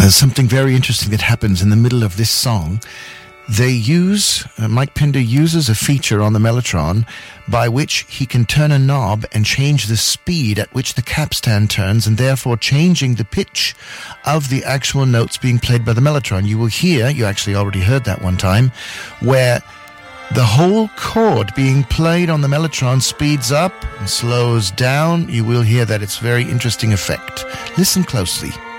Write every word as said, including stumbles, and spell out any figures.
Uh, something very interesting that happens in the middle of this song. They use, uh, Mike Pinder uses a feature on the Mellotron by which he can turn a knob and change the speed at which the capstan turns, and therefore changing the pitch of the actual notes being played by the Mellotron. You will hear, you actually already heard that one time, where the whole chord being played on the Mellotron speeds up and slows down. You will hear that. It's a very interesting effect. Listen closely.